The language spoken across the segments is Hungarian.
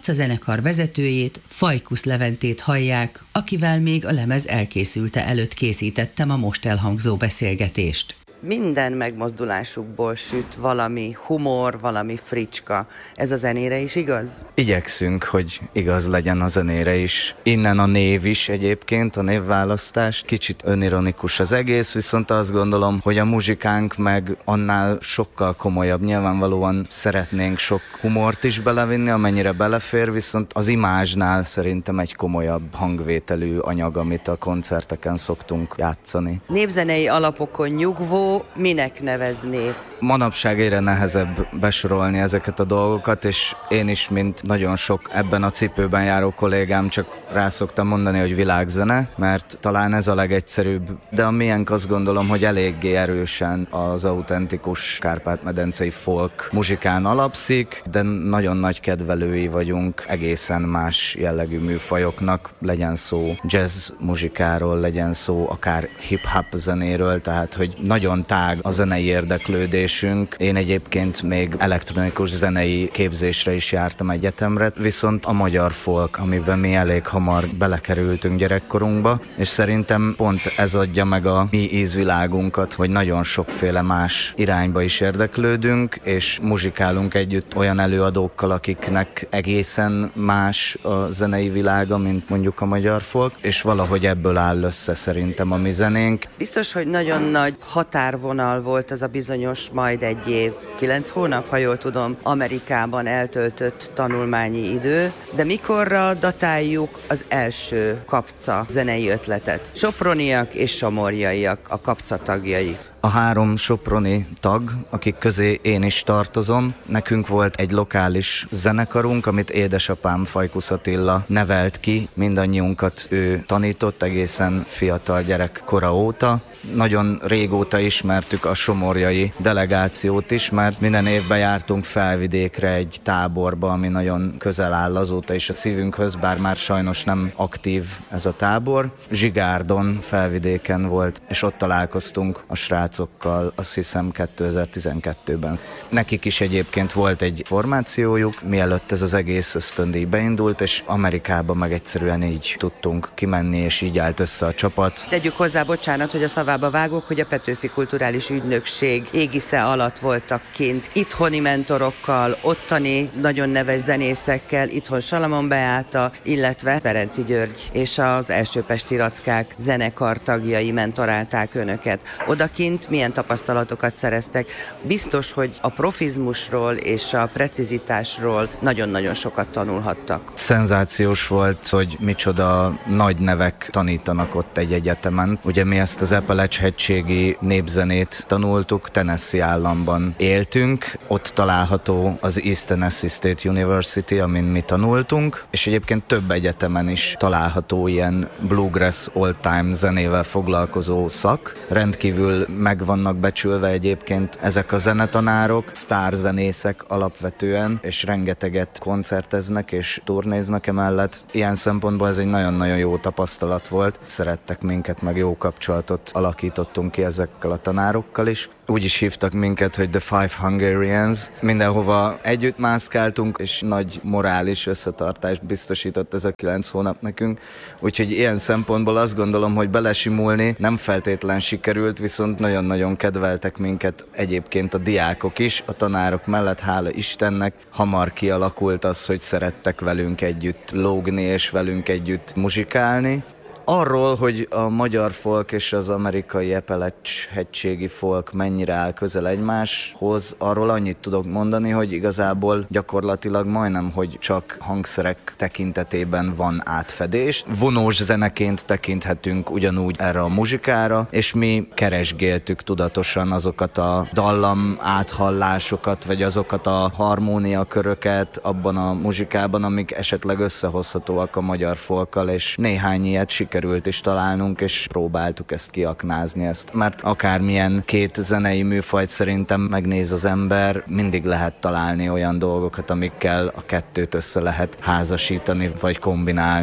Kapca zenekar vezetőjét, Fajkusz Leventét hallják, akivel még a lemez elkészülte előtt készítettem a most elhangzó beszélgetést. Minden megmozdulásukból süt valami humor, valami fricska. Ez a zenére is igaz? Igyekszünk, hogy igaz legyen a zenére is. Innen a név is egyébként, a névválasztás. Kicsit önironikus az egész, viszont azt gondolom, hogy a muzsikánk meg annál sokkal komolyabb. Nyilvánvalóan szeretnénk sok humort is belevinni, amennyire belefér, viszont az imázsnál szerintem egy komolyabb hangvételű anyag, amit a koncerteken szoktunk játszani. Népzenei alapokon nyugvó, minek nevezné? Manapság egyre nehezebb besorolni ezeket a dolgokat, és én is, mint nagyon sok ebben a cipőben járó kollégám, csak rá szoktam mondani, hogy világzene, mert talán ez a legegyszerűbb, de a miénk azt gondolom, hogy eléggé erősen az autentikus kárpát-medencei folk muzsikán alapszik, de nagyon nagy kedvelői vagyunk egészen más jellegű műfajoknak, legyen szó jazz muzsikáról, legyen szó akár hip-hop zenéről, tehát hogy nagyon tág a zenei érdeklődés. Én egyébként még elektronikus zenei képzésre is jártam egyetemre, viszont a magyar folk, amiben mi elég hamar belekerültünk gyerekkorunkba, és szerintem pont ez adja meg a mi ízvilágunkat, hogy nagyon sokféle más irányba is érdeklődünk, és muzsikálunk együtt olyan előadókkal, akiknek egészen más a zenei világa, mint mondjuk a magyar folk, és valahogy ebből áll össze szerintem a mi zenénk. Biztos, hogy nagyon nagy határvonal volt az a bizonyos majd egy év, 9 hónap, ha jól tudom, Amerikában eltöltött tanulmányi idő, de mikorra datáljuk az első Kapca zenei ötletet? Soproniak és somorjaiak a Kapca tagjai. A 3 soproni tag, akik közé én is tartozom, nekünk volt egy lokális zenekarunk, amit édesapám Fajkusz Attila nevelt ki, mindannyiunkat ő tanított egészen fiatal gyerek kora óta. Nagyon régóta ismertük a somorjai delegációt is, mert minden évben jártunk Felvidékre egy táborba, ami nagyon közel áll azóta is a szívünkhöz, bár már sajnos nem aktív ez a tábor. Zsigárdon, Felvidéken volt, és ott találkoztunk a srácokkal, azt hiszem 2012-ben. Nekik is egyébként volt egy formációjuk, mielőtt ez az egész ösztöndíj beindult, és Amerikába meg egyszerűen így tudtunk kimenni, és így állt össze a csapat. Tegyük hozzá, bocsánat, hogy a szavába vágok, hogy a Petőfi Kulturális Ügynökség égisze alatt voltak kint itthoni mentorokkal, ottani nagyon neves zenészekkel, itthon Salamon Beáta, illetve Ferenczy György és az Első Pesti Rackák zenekar tagjai mentorálták önöket. Odakint milyen tapasztalatokat szereztek? Biztos, hogy a profizmusról és a precizitásról nagyon-nagyon sokat tanulhattak. Szenzációs volt, hogy micsoda nagy nevek tanítanak ott egy egyetemen. Ugye mi ezt az Appalachian-hegységi népzenét tanultuk, Tennessee államban éltünk, ott található az East Tennessee State University, amin mi tanultunk, és egyébként több egyetemen is található ilyen bluegrass old-time zenével foglalkozó szak. Rendkívül meg vannak becsülve egyébként ezek a zenetanárok, sztárzenészek alapvetően, és rengeteget koncerteznek és turnéznak emellett. Ilyen szempontból ez egy nagyon-nagyon jó tapasztalat volt. Szerettek minket, meg jó kapcsolatot alakítottunk ki ezekkel a tanárokkal is. Úgy is hívtak minket, hogy The Five Hungarians. Mindenhova együtt mászkáltunk, és nagy morális összetartást biztosított ez a 9 hónap nekünk. Úgyhogy ilyen szempontból azt gondolom, hogy belesimulni nem feltétlen sikerült, viszont nagyon-nagyon kedveltek minket egyébként a diákok is, a tanárok mellett, hála Istennek. Hamar kialakult az, hogy szerettek velünk együtt lógni, és velünk együtt muzsikálni. Arról, hogy a magyar folk és az amerikai Appalachian-hegységi folk mennyire áll közel egymáshoz, arról annyit tudok mondani, hogy igazából gyakorlatilag majdnem, hogy csak hangszerek tekintetében van átfedés. Vonós zeneként tekinthetünk ugyanúgy erre a muzsikára, és mi keresgéltük tudatosan azokat a dallam áthallásokat, vagy azokat a harmóniaköröket abban a muzsikában, amik esetleg összehozhatóak a magyar folkkal, és néhány ilyet sikerült is találnunk, és próbáltuk ezt kiaknázni ezt. Mert akármilyen két zenei műfajt szerintem megnéz az ember, mindig lehet találni olyan dolgokat, amikkel a kettőt össze lehet házasítani, vagy kombinálni. A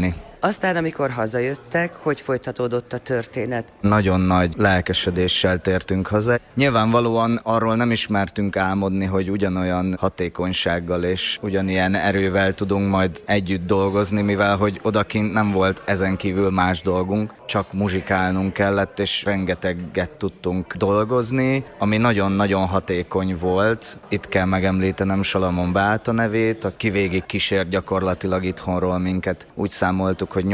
Aztán, amikor hazajöttek, hogy folytatódott a történet? Nagyon nagy lelkesedéssel tértünk haza. Nyilvánvalóan arról nem ismertünk álmodni, hogy ugyanolyan hatékonysággal és ugyanilyen erővel tudunk majd együtt dolgozni, mivel hogy odakint nem volt ezen kívül más dolgunk, csak muzsikálnunk kellett, és rengeteget tudtunk dolgozni, ami nagyon-nagyon hatékony volt. Itt kell megemlítenem Salamon Beáta nevét, aki végig kísért gyakorlatilag itthonról minket. Úgy számoltuk, hogy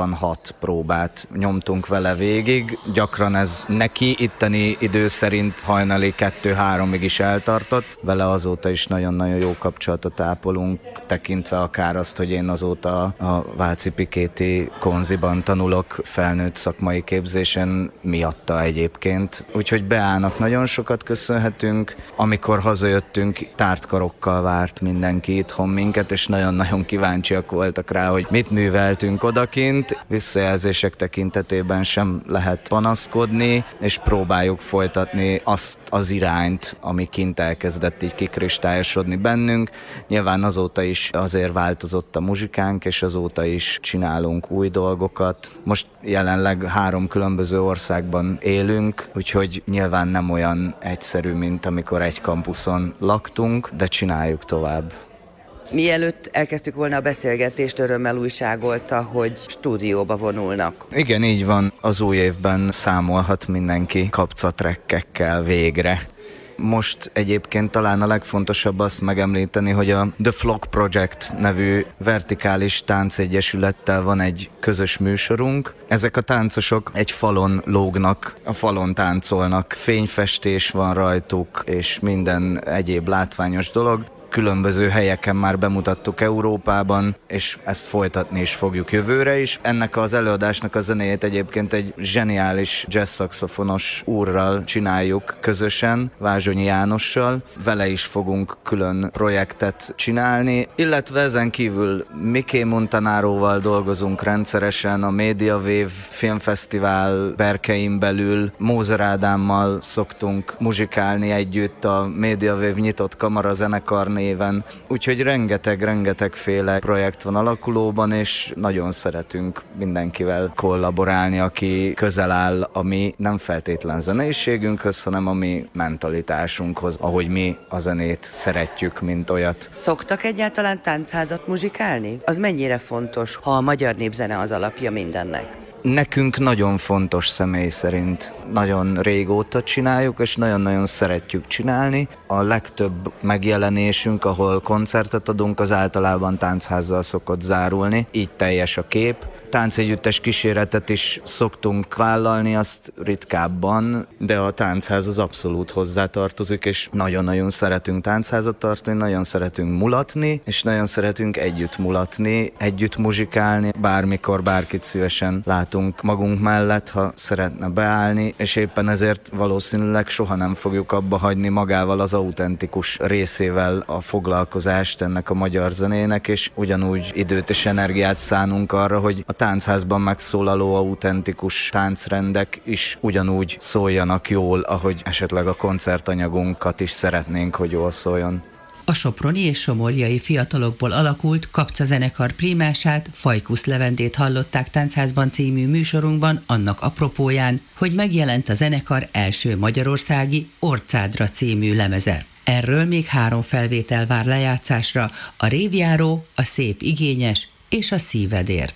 86 próbát nyomtunk vele végig. Gyakran ez neki itteni idő szerint hajnali 2-3-ig is eltartott. Vele azóta is nagyon-nagyon jó kapcsolatot ápolunk, tekintve akár azt, hogy én azóta a Váci-Pikéti konziban tanulok felnőtt szakmai képzésen miatta egyébként. Úgyhogy Beának nagyon sokat köszönhetünk. Amikor hazajöttünk, tárt karokkal várt mindenki itthon minket, és nagyon-nagyon kíváncsiak voltak rá, hogy mit műveltünk odakint. Visszajelzések tekintetében sem lehet panaszkodni, és próbáljuk folytatni azt az irányt, ami kint elkezdett így kikristályosodni bennünk. Nyilván azóta is azért változott a muzsikánk, és azóta is csinálunk új dolgokat. Most jelenleg 3 különböző országban élünk, úgyhogy nyilván nem olyan egyszerű, mint amikor egy kampuszon laktunk, de csináljuk tovább. Mielőtt elkezdtük volna a beszélgetést, örömmel újságolta, hogy stúdióba vonulnak. Igen, így van. Az új évben számolhat mindenki kapcatrekkekkel végre. Most egyébként talán a legfontosabb azt megemlíteni, hogy a The Flock Project nevű vertikális táncegyesülettel van egy közös műsorunk. Ezek a táncosok egy falon lógnak, a falon táncolnak, fényfestés van rajtuk, és minden egyéb látványos dolog. Különböző helyeken már bemutattuk Európában, és ezt folytatni is fogjuk jövőre is. Ennek az előadásnak a zenéjét egyébként egy zseniális jazz-szaxofonos úrral csináljuk közösen, Vázsonyi Jánossal. Vele is fogunk külön projektet csinálni, illetve ezen kívül Miké Montanáróval dolgozunk rendszeresen, a Media Wave filmfesztivál berkein belül, Mózer Ádámmal szoktunk muzsikálni együtt a Media Wave nyitott kamarazenekar néven. Úgyhogy rengeteg-rengetegféle projekt van alakulóban, és nagyon szeretünk mindenkivel kollaborálni, aki közel áll a mi nem feltétlen zeneiségünkhöz, hanem a mi mentalitásunkhoz, ahogy mi a zenét szeretjük, mint olyat. Szoktak egyáltalán táncházat muzsikálni? Az mennyire fontos, ha a magyar népzene az alapja mindennek? Nekünk nagyon fontos személy szerint. Nagyon régóta csináljuk, és nagyon-nagyon szeretjük csinálni. A legtöbb megjelenésünk, ahol koncertet adunk, az általában táncházzal szokott zárulni. Így teljes a kép. Táncegyüttes kíséretet is szoktunk vállalni, azt ritkábban, de a táncház az abszolút hozzátartozik, és nagyon-nagyon szeretünk táncházat tartani, nagyon szeretünk mulatni, és nagyon szeretünk együtt mulatni, együtt muzsikálni. Bármikor bárkit szívesen látunk magunk mellett, ha szeretne beállni, és éppen ezért valószínűleg soha nem fogjuk abba hagyni magával az autentikus részével a foglalkozást ennek a magyar zenének, és ugyanúgy időt és energiát szánunk arra, hogy a táncházban megszólaló autentikus táncrendek is ugyanúgy szóljanak jól, ahogy esetleg a koncertanyagunkat is szeretnénk, hogy jól szóljon. A soproni és somorjai fiatalokból alakult Kapca zenekar prímását, Fajkusz Leventét hallották Táncházban című műsorunkban annak apropóján, hogy megjelent a zenekar első magyarországi Orcádra című lemeze. Erről még 3 felvétel vár lejátszásra, a Révjáró, a Szép igényes és a Szívedért.